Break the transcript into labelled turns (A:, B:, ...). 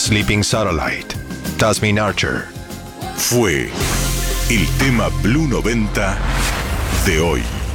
A: Sleeping Satellite, Tasmin Archer.
B: Fue el tema Blue 90 de hoy.